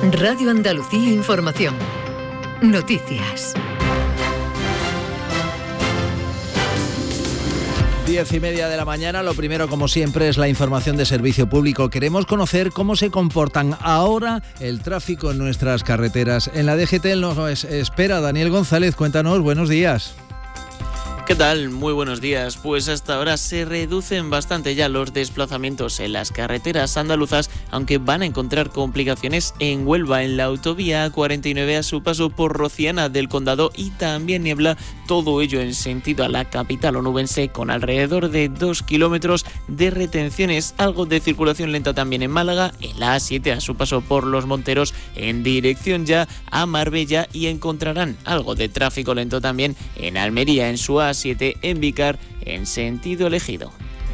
Radio Andalucía Información. Noticias. 10:30 de la mañana. Lo primero, como siempre, es la información de servicio público. Queremos conocer cómo se comportan ahora el tráfico en nuestras carreteras. En la DGT nos espera Daniel González. Cuéntanos, buenos días. ¿Qué tal? Muy buenos días. Pues hasta ahora se reducen bastante ya los desplazamientos en las carreteras andaluzas, aunque van a encontrar complicaciones en Huelva, en la autovía A49 a su paso por Rociana del Condado, y también niebla, todo ello en sentido a la capital onubense, con alrededor de 2 kilómetros de retenciones. Algo de circulación lenta también en Málaga, en la A7 a su paso por Los Monteros en dirección ya a Marbella, y encontrarán algo de tráfico lento también en Almería, en su A7 en Vícar en sentido Ejido.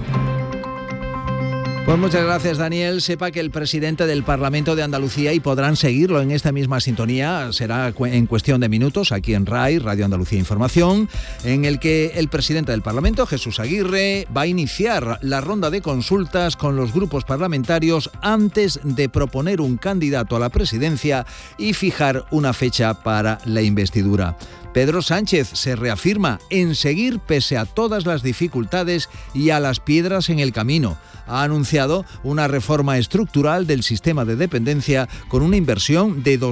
Pues muchas gracias, Daniel. Sepa que el presidente del Parlamento de Andalucía, y podrán seguirlo en esta misma sintonía, será en cuestión de minutos aquí en RAI, Radio Andalucía Información, en el que el presidente del Parlamento, Jesús Aguirre, va a iniciar la ronda de consultas con los grupos parlamentarios antes de proponer un candidato a la presidencia y fijar una fecha para la investidura. Pedro Sánchez se reafirma en seguir pese a todas las dificultades y a las piedras en el camino. Ha anunciado una reforma estructural del sistema de dependencia con una inversión de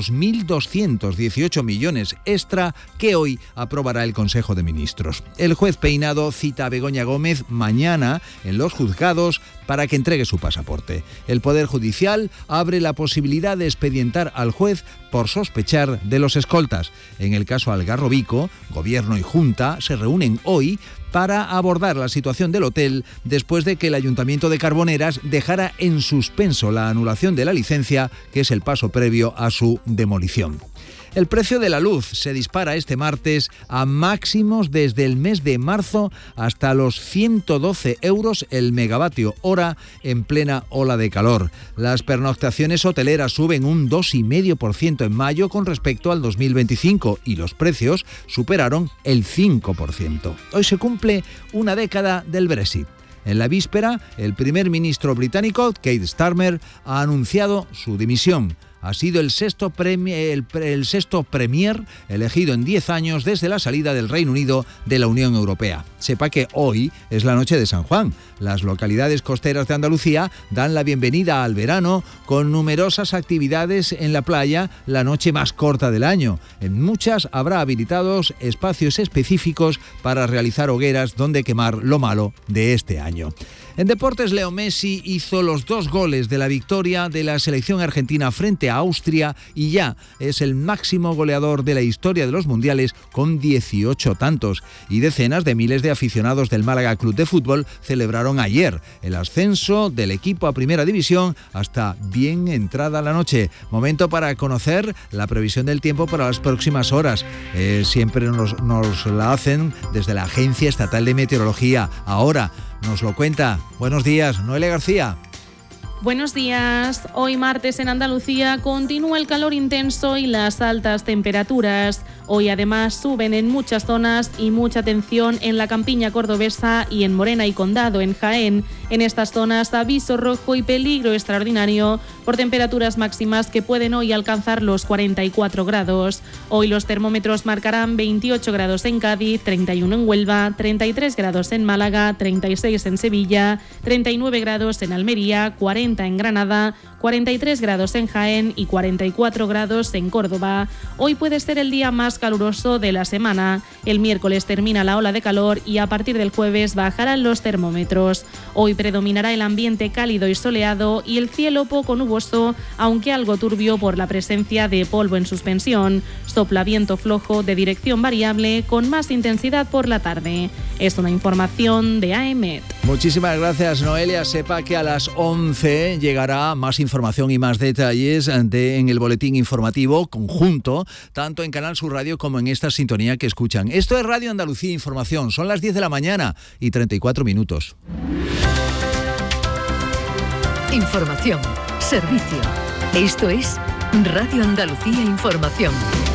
2.218 millones extra que hoy aprobará el Consejo de Ministros. El juez Peinado cita a Begoña Gómez mañana en los juzgados para que entregue su pasaporte. El Poder Judicial abre la posibilidad de expedientar al juez por sospechar de los escoltas. En el caso Algarrobico, Gobierno y Junta se reúnen hoy para abordar la situación del hotel después de que el Ayuntamiento de Carboneras dejara en suspenso la anulación de la licencia, que es el paso previo a su demolición. El precio de la luz se dispara este martes a máximos desde el mes de marzo hasta los 112 euros el megavatio hora en plena ola de calor. Las pernoctaciones hoteleras suben un 2,5% en mayo con respecto al 2025 y los precios superaron el 5%. Hoy se cumple una década del Brexit. En la víspera, el primer ministro británico, Keir Starmer, ha anunciado su dimisión. Ha sido el sexto premier elegido en 10 años desde la salida del Reino Unido de la Unión Europea. Sepa que hoy es la noche de San Juan. Las localidades costeras de Andalucía dan la bienvenida al verano con numerosas actividades en la playa, la noche más corta del año. En muchas habrá habilitados espacios específicos para realizar hogueras donde quemar lo malo de este año. En deportes, Leo Messi hizo los 2 goles de la victoria de la selección argentina frente a Austria y ya es el máximo goleador de la historia de los mundiales con 18 tantos. Y decenas de miles de aficionados del Málaga Club de Fútbol celebraron ayer el ascenso del equipo a Primera División hasta bien entrada la noche. Momento para conocer la previsión del tiempo para las próximas horas. Siempre nos la hacen desde la Agencia Estatal de Meteorología. Ahora nos lo cuenta. Buenos días, Noelia García. Buenos días. Hoy martes en Andalucía continúa el calor intenso y las altas temperaturas. Hoy además suben en muchas zonas y mucha atención en la campiña cordobesa y en Morena y Condado, en Jaén. En estas zonas aviso rojo y peligro extraordinario por temperaturas máximas que pueden hoy alcanzar los 44 grados. Hoy los termómetros marcarán 28 grados en Cádiz, 31 en Huelva, 33 grados en Málaga, 36 en Sevilla, 39 grados en Almería, 40 en Granada, 43 grados en Jaén y 44 grados en Córdoba. Hoy puede ser el día más caluroso de la semana. El miércoles termina la ola de calor y a partir del jueves bajarán los termómetros. Hoy predominará el ambiente cálido y soleado y el cielo poco nuboso, aunque algo turbio por la presencia de polvo en suspensión. Sopla viento flojo de dirección variable con más intensidad por la tarde. Es una información de AEMET. Muchísimas gracias, Noelia. Sepa que a las 11 llegará más información y más detalles en el boletín informativo conjunto, tanto en Canal Sur Radio como en esta sintonía que escuchan. Esto es Radio Andalucía Información. Son las 10 de la mañana y 34 minutos. Información, servicio. Esto es Radio Andalucía Información.